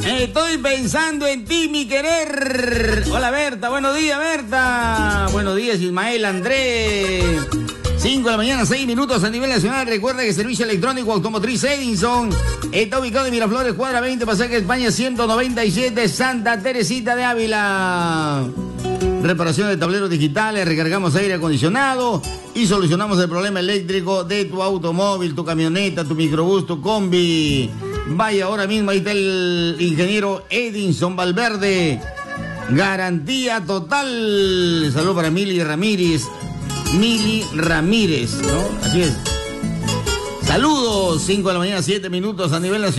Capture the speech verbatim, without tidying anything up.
Estoy pensando en ti, mi querer. Hola, Berta. Buenos días, Berta. Buenos días, Ismael Andrés. cinco de la mañana, seis minutos a nivel nacional. Recuerda que el servicio electrónico automotriz Edinson está ubicado en Miraflores, cuadra veinte, pasaje España ciento noventa y siete, Santa Teresita de Ávila. Reparación de tableros digitales, recargamos aire acondicionado y solucionamos el problema eléctrico de tu automóvil, tu camioneta, tu microbús, tu combi. Vaya ahora mismo, ahí está el ingeniero Edinson Valverde. Garantía total. Saludos para Mili Ramírez. Mili Ramírez, ¿no? Así es. Saludos, cinco de la mañana, siete minutos a nivel nacional.